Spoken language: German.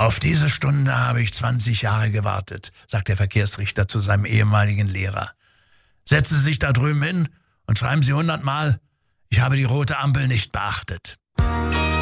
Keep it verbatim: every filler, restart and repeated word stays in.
Auf diese Stunde habe ich zwanzig Jahre gewartet, sagt der Verkehrsrichter zu seinem ehemaligen Lehrer. Setzen Sie sich da drüben hin und schreiben Sie hundertmal, ich habe die rote Ampel nicht beachtet.